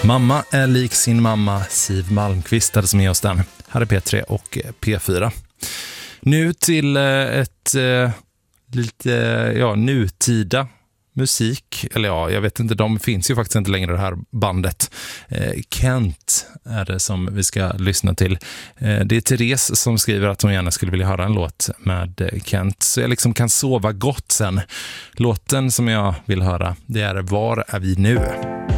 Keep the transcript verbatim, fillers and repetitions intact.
Mamma är lik sin mamma, Siw Malmkvist hade som är oss den. Här är P tre och P fyra. Nu till ett eh, lite ja, nutida musik. Eller ja, jag vet inte, de finns ju faktiskt inte längre, det här bandet. Eh, Kent är det som vi ska lyssna till. Eh, det är Therese som skriver att hon gärna skulle vilja höra en låt med Kent. Så jag liksom kan sova gott sen. Låten som jag vill höra, det är Var är vi nu?